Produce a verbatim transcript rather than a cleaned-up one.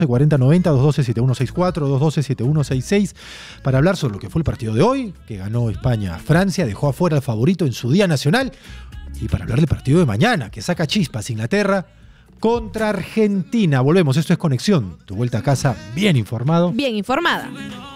cuarenta noventa, dos doce, setenta y uno sesenta y cuatro, dos doce, setenta y uno sesenta y seis, para hablar sobre lo que fue el partido de hoy, que ganó España a Francia, dejó afuera al favorito en su día nacional, y para hablar del partido de mañana, que saca chispas Inglaterra contra Argentina. Volvemos, esto es Conexión, tu vuelta a casa bien informado. Bien informada.